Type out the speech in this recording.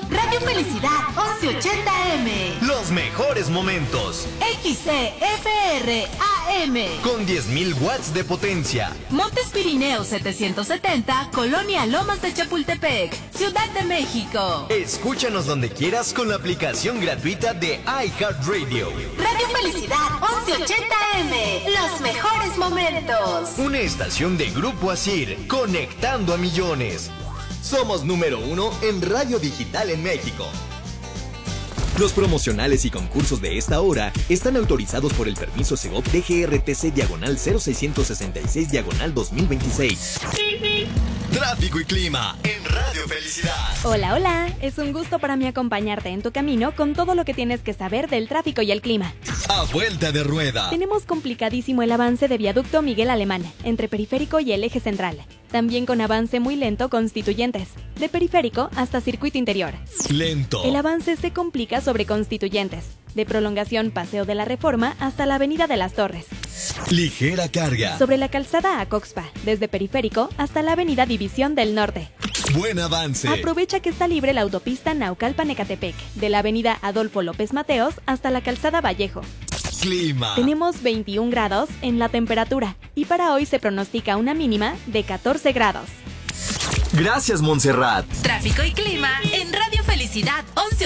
Radio Felicidad 1180M. Los mejores momentos. XCFR AM. Con 10.000 watts de potencia. Montes Pirineos 770, Colonia Lomas de Chapultepec, Ciudad de México. Escúchanos donde quieras con la aplicación gratuita de iHeartRadio. Radio Felicidad 1180M. Los mejores momentos. Una estación de Grupo Asir, conectando a millones. Somos número 1 en radio digital en México. Los promocionales y concursos de esta hora están autorizados por el permiso Segov DGRTC/0666/2026. Tráfico y clima en Radio Felicidad. Hola, hola. Es un gusto para mí acompañarte en tu camino con todo lo que tienes que saber del tráfico y el clima. A vuelta de rueda. Tenemos complicadísimo el avance de viaducto Miguel Alemán, entre Periférico y el Eje Central. También con avance muy lento Constituyentes, de Periférico hasta Circuito Interior. Lento. El avance se complica sobre Constituyentes, de prolongación Paseo de la Reforma hasta la Avenida de las Torres. Ligera carga. Sobre la calzada Acoxpa, desde Periférico hasta la Avenida División del Norte. Buen avance. Aprovecha que está libre la autopista Naucalpan-Ecatepec, de la Avenida Adolfo López Mateos hasta la calzada Vallejo. Clima. Tenemos 21 grados en la temperatura y para hoy se pronostica una mínima de 14 grados. Gracias, Montserrat. Tráfico y clima en Radio Felicidad 1180.